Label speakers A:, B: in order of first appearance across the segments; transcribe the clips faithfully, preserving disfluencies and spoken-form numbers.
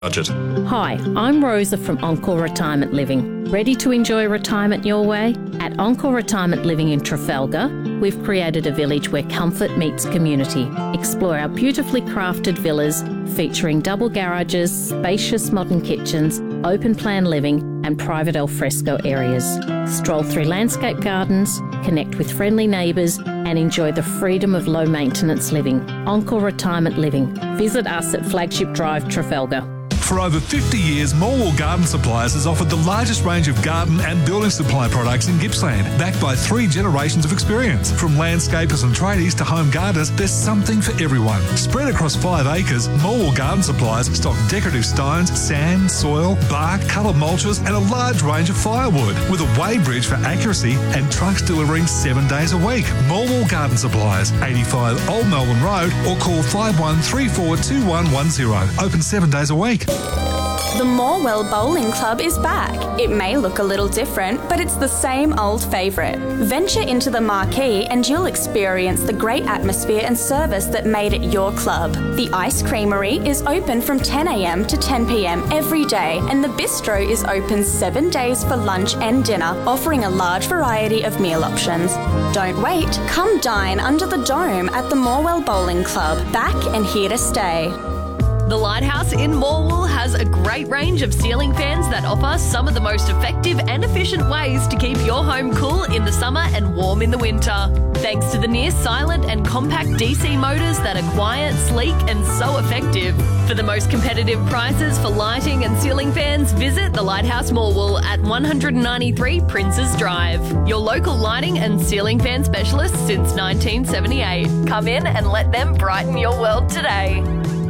A: budget.
B: Hi, I'm Rosa from Encore Retirement Living. Ready to enjoy retirement your way? At Encore Retirement Living in Trafalgar, we've created a village where comfort meets community. Explore our beautifully crafted villas featuring double garages, spacious modern kitchens, open plan living and private alfresco areas. Stroll through landscape gardens, connect with friendly neighbours and enjoy the freedom of low maintenance living. Encore Retirement Living. Visit us at Flagship Drive, Trafalgar.
A: For over fifty years, Morwell Garden Supplies has offered the largest range of garden and building supply products in Gippsland, backed by three generations of experience. From landscapers and tradies to home gardeners, there's something for everyone. Spread across five acres, Morwell Garden Supplies stock decorative stones, sand, soil, bark, coloured mulches and a large range of firewood, with a weighbridge for accuracy and trucks delivering seven days a week. Morwell Garden Supplies, eighty-five Old Melbourne Road, or call five one three four two one one zero. Open seven days a week.
C: The Morwell Bowling Club is back. It may look a little different, but it's the same old favourite. Venture into the marquee and you'll experience the great atmosphere and service that made it your club. The Ice Creamery is open from ten a m to ten p m every day, and the Bistro is open seven days for lunch and dinner, offering a large variety of meal options. Don't wait, come dine under the dome at the Morwell Bowling Club, back and here to stay.
D: The Lighthouse in Morwell has a great range of ceiling fans that offer some of the most effective and efficient ways to keep your home cool in the summer and warm in the winter. Thanks to the near silent and compact D C motors that are quiet, sleek and so effective. For the most competitive prices for lighting and ceiling fans, visit the Lighthouse Morwell at one ninety-three Princes Drive. Your local lighting and ceiling fan specialist since nineteen seventy-eight. Come in and let them brighten your world today.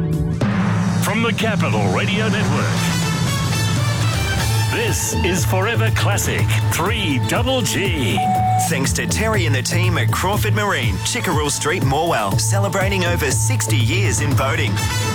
E: From the Capital Radio Network, this is Forever Classic three Double G.
F: Thanks to Terry and the team at Crawford Marine, Chickerell Street, Morwell, celebrating over sixty years in boating.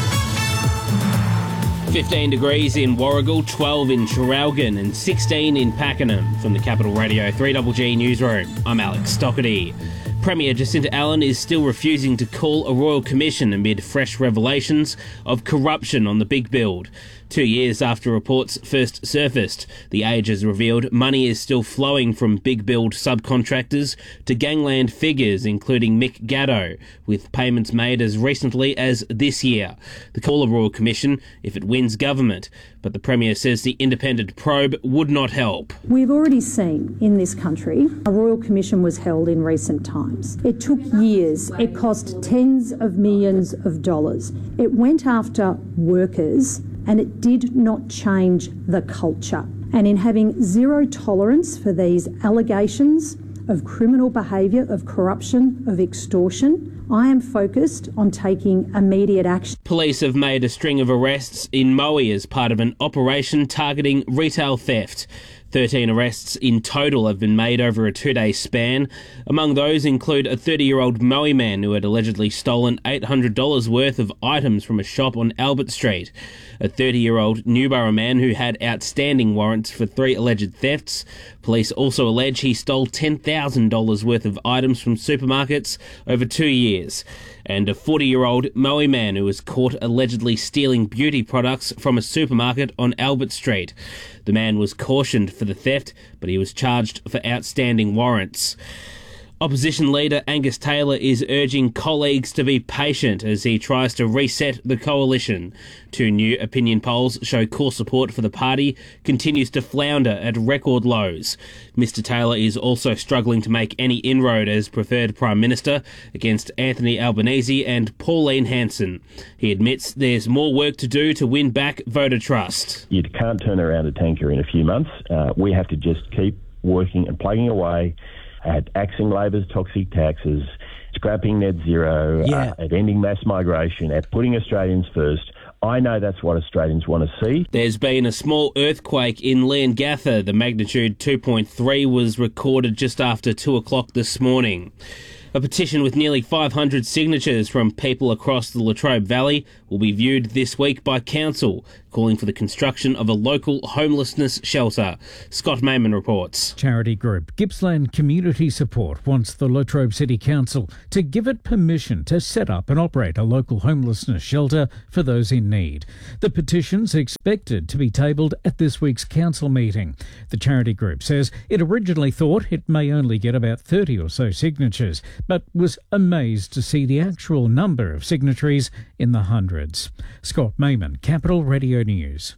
G: fifteen degrees in Warragul, twelve in Traralgon and sixteen in Pakenham. From the Capital Radio three Double G newsroom, I'm Alex Stockerty. Premier Jacinta Allen is still refusing to call a royal commission amid fresh revelations of corruption on the big build. Two years after reports first surfaced, The Age has revealed money is still flowing from big build subcontractors to gangland figures, including Mick Gatto, with payments made as recently as this year. The call a royal commission if it wins government, but the Premier says the independent probe would not help.
H: We've already seen in this country a royal commission was held in recent times. It took years. It cost tens of millions of dollars. It went after workers and it did not change the culture. And in having zero tolerance for these allegations of criminal behaviour, of corruption, of extortion, I am focused on taking immediate action.
G: Police have made a string of arrests in Moe as part of an operation targeting retail theft. thirteen arrests in total have been made over a two-day span. Among those include a thirty-year-old Moe man who had allegedly stolen eight hundred dollars worth of items from a shop on Albert Street, a thirty-year-old Newborough man who had outstanding warrants for three alleged thefts. Police also allege he stole ten thousand dollars worth of items from supermarkets over two years. And a forty-year-old Moe man who was caught allegedly stealing beauty products from a supermarket on Albert Street. The man was cautioned for the theft, but he was charged for outstanding warrants. Opposition leader Angus Taylor is urging colleagues to be patient as he tries to reset the coalition. Two new opinion polls show core support for the party continues to flounder at record lows. Mister Taylor is also struggling to make any inroad as preferred Prime Minister against Anthony Albanese and Pauline Hanson. He admits there's more work to do to win back voter trust.
I: You can't turn around a tanker in a few months. Uh, we have to just keep working and plugging away at axing Labor's toxic taxes, scrapping net zero,
G: yeah.
I: uh, at ending mass migration, at putting Australians first. I know that's what Australians want to see.
G: There's been a small earthquake in Leongatha. The magnitude two point three was recorded just after two o'clock this morning. A petition with nearly five hundred signatures from people across the Latrobe Valley will be viewed this week by Council, calling for the construction of a local homelessness shelter. Scott Mayman reports.
J: Charity group Gippsland Community Support wants the Latrobe City Council to give it permission to set up and operate a local homelessness shelter for those in need. The petition's expected to be tabled at this week's council meeting. The charity group says it originally thought it may only get about thirty or so signatures, but was amazed to see the actual number of signatories in the hundreds. Scott Mayman, Capital Radio News.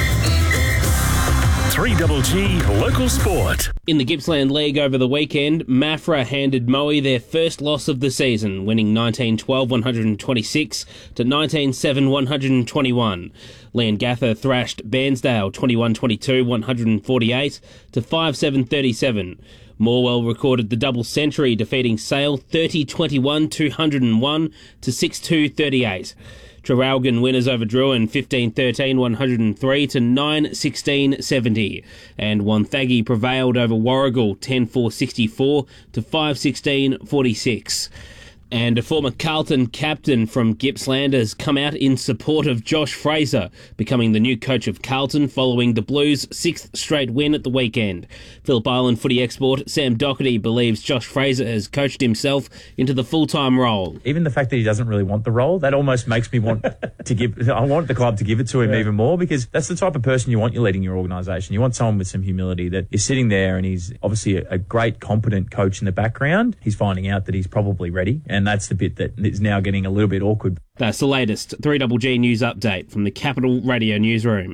E: three G G Local Sport.
G: In the Gippsland League over the weekend, Maffra handed Moe their first loss of the season, winning nineteen twelve one twenty-six to nineteen seven one twenty-one. Leongatha thrashed Bairnsdale twenty-one twenty-two one forty-eight to five seven thirty-seven. Morwell recorded the double century, defeating Sale thirty twenty-one two oh one to six two thirty-eight. Traralgon winners over Druin fifteen thirteen one oh three to nine sixteen seventy, and Wonthaggi prevailed over Warragul ten four sixty-four to five sixteen forty-six. And a former Carlton captain from Gippsland has come out in support of Josh Fraser, becoming the new coach of Carlton following the Blues' sixth straight win at the weekend. Phillip Island footy expert Sam Doherty believes Josh Fraser has coached himself into the full-time role.
K: Even the fact that he doesn't really want the role, that almost makes me want to give, I want the club to give it to him yeah. even more, because that's the type of person you want you leading your organisation. You want someone with some humility that is sitting there, and he's obviously a, a great, competent coach in the background. He's finding out that he's probably ready, and that's the bit that is now getting a little bit awkward.
G: That's the latest three G G news update from the Capital Radio Newsroom.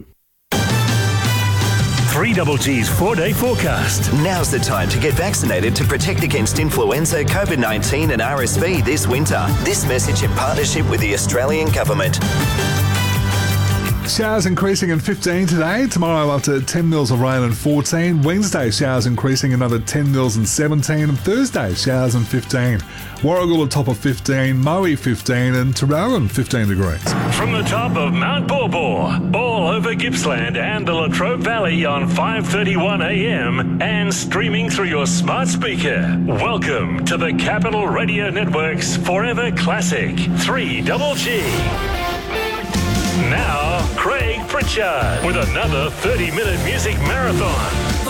E: three G G's four-day forecast.
F: Now's the time to get vaccinated to protect against influenza, COVID nineteen and R S V this winter. This message in partnership with the Australian Government.
A: Showers increasing in fifteen today. Tomorrow up to ten mils of rain and fourteen. Wednesday showers increasing another ten mils and seventeen. And Thursday showers and fifteen. Warragul a top of fifteen. Moe fifteen. And Traralgon fifteen degrees.
E: From the top of Mount Borbor, all over Gippsland and the Latrobe Valley on five thirty-one a m and streaming through your smart speaker. Welcome to the Capital Radio Network's Forever Classic three G G. Now, Craig Pritchard with another thirty minute music marathon.